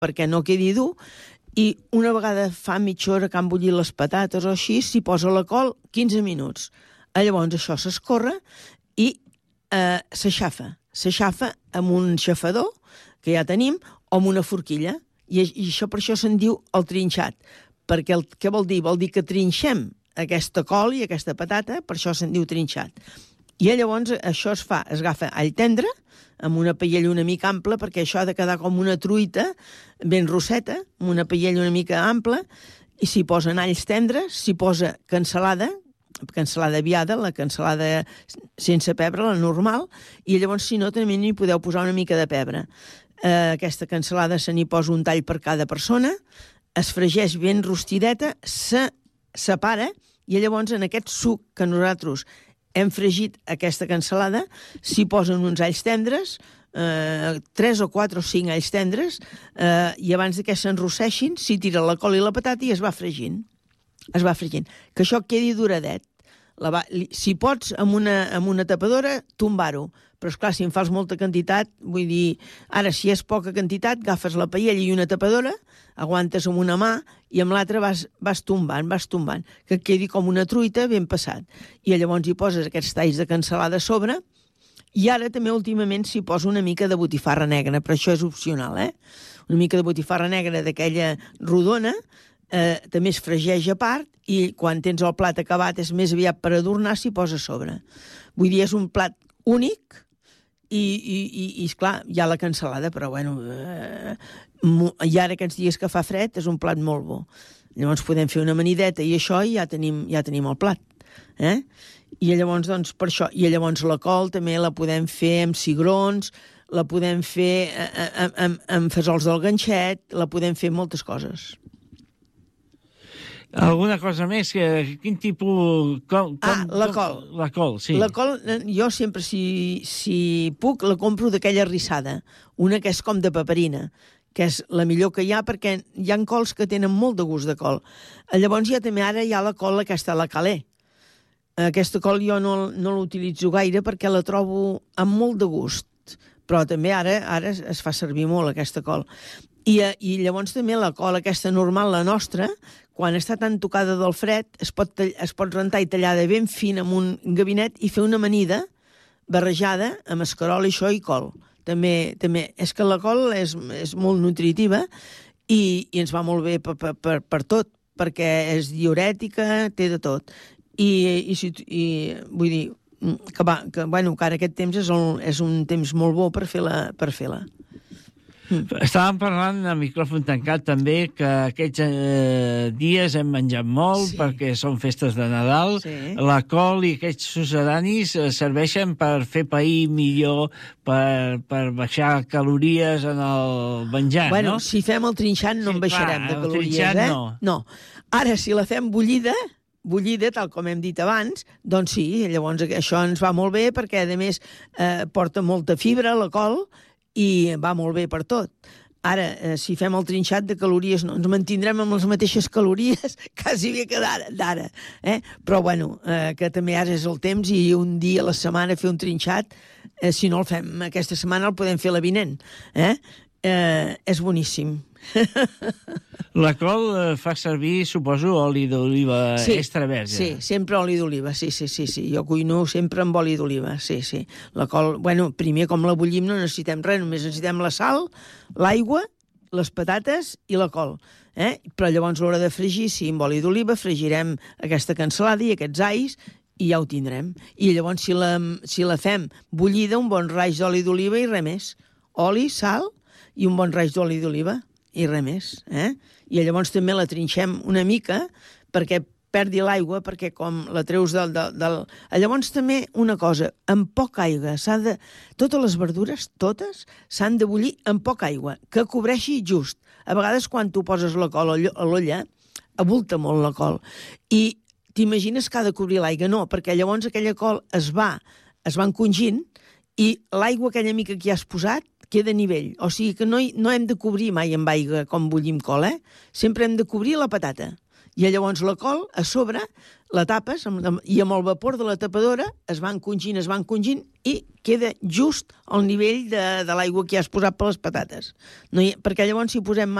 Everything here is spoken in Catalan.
perquè no quedi dur, i una vegada fa mitja hora que han bullit les patates o així, s'hi posa la col 15 minuts. Llavors això s'escorre i s'aixafa amb un xafador, que ja tenim, o amb una forquilla. I això per això se'n diu el trinxat. Perquè què vol dir? Vol dir que trinxem aquesta col i aquesta patata, per això se'n diu trinxat. I llavors això es agafa all tendre, amb una paella una mica ampla, perquè això ha de quedar com una truita ben rosseta, amb una paella una mica ampla, i s'hi posen alls tendres, s'hi posa cansalada aviada, la cansalada sense pebre, la normal, i llavors, si no, també n'hi podeu posar una mica de pebre. Aquesta cansalada se n'hi posa un tall per cada persona, es fregeix ben rostideta, se separa, i llavors en aquest suc que nosaltres hem fregit aquesta cansalada, s'hi posen uns alls tendres, 3 o 4 o 5 alls tendres, i abans que s'enrosseixin, s'hi tira la col i la patata i es va fregint. Que això quedi duradet. Si pots, amb una tapadora, tombar-ho. Però, esclar, si en fas molta quantitat, vull dir, ara, si és poca quantitat, agafes la paella i una tapadora, aguantes amb una mà i amb l'altra vas tombant, que quedi com una truita ben passat. I llavors hi poses aquests talls de cansalada a sobre, i ara també últimament s'hi posa una mica de botifarra negra, però això és opcional, Una mica de botifarra negra d'aquella rodona, també es fregeix a part, i quan tens el plat acabat és més aviat per adornar, s'hi posa a sobre. Vull dir, és un plat únic, i esclar, hi ha la cansalada, però bueno, i ara aquests dies que fa fred és un plat molt bo. Llavors podem fer una amanideta i això, i ja tenim el plat. I llavors, doncs, per això. I llavors la col també la podem fer amb cigrons, la podem fer amb fesols del ganxet, la podem fer moltes coses. Alguna cosa més? Quin tipus... La col. La col, sí. La col, jo sempre, si puc, la compro d'aquella rissada. Una que és com de paperina, que és la millor que hi ha, perquè hi ha cols que tenen molt de gust de col. Llavors també ara hi ha la col aquesta, la calé. Aquesta col jo no l'utilitzo gaire perquè la trobo amb molt de gust. Però també ara es fa servir molt aquesta col. I llavors també la col aquesta normal, la nostra, quan està tan tocada del fred, es pot rentar i tallar de ben fin amb un gabinet i fer una amanida barrejada amb escarol i això i col. També és que la col és molt nutritiva i ens va molt bé per tot, perquè és diurètica, té de tot. I vull dir que ara aquest temps és un temps molt bo per fer-la. Estàvem parlant a micròfon tancat també que aquests dies hem menjat molt, sí, perquè són festes de Nadal. Sí. La col i aquests succedanis serveixen per fer pair millor, per baixar calories en el menjar, no? Si fem el trinxat no en baixarem de calories, trinxat, no. Ara, si la fem bullida, tal com hem dit abans, doncs sí, llavors això ens va molt bé perquè, a més, porta molta fibra, la col, i va molt bé per tot. Ara, si fem el trinxat de calories, no ens mantindrem amb les mateixes calories quasi bé que d'ara. Però, bueno, que també ara és el temps i un dia a la setmana fer un trinxat, si no el fem aquesta setmana el podem fer la vinent. És boníssim. La col fa servir, suposo, oli d'oliva extra verge. Sí, sempre oli d'oliva, sí. Jo cuino sempre amb oli d'oliva, sí. La col, primer com la bullim no necessitem res, només necessitem la sal, l'aigua, les patates i la col. Però llavors a l'hora de fregir, sí, amb oli d'oliva fregirem aquesta cansalada i aquests alls i ja ho tindrem. I llavors si la fem bullida, un bon raig d'oli d'oliva i res més. Oli, sal i un bon raig d'oli d'oliva i res més. I llavors també la trinxem una mica perquè perdi l'aigua, perquè com la treus del... Llavors també una cosa, amb poca aigua, totes les verdures, totes, s'han de bullir amb poca aigua, que cobreixi just. A vegades quan tu poses la col a l'olla, abulta molt la col. I t'imagines que ha de cobrir l'aigua? No, perquè llavors aquella col es va encongint i l'aigua aquella mica que hi has posat queda a nivell. O sigui que no hem de cobrir mai amb aigua com bullim col, Sempre hem de cobrir la patata. I llavors la col, a sobre, la tapes i amb el vapor de la tapadora es van congint i queda just al nivell de l'aigua que ja has posat per les patates. No perquè llavors si posem